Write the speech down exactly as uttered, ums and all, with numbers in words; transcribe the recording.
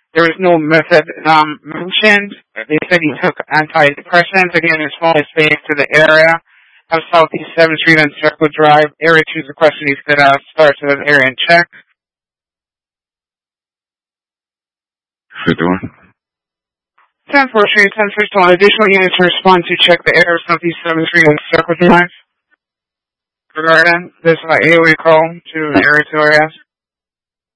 There was no method um, mentioned. They said he took antidepressants. Again, his phone is saved to the area of Southeast seventh Street and Circle Drive. Area two is the question he said uh, starts with an area and check. fifty one. ten four Street, ten fifty-one. Additional units to respond to check the area of Southeast seventh Street and Circle Drive. Regarding this uh, A O E call to area two areas.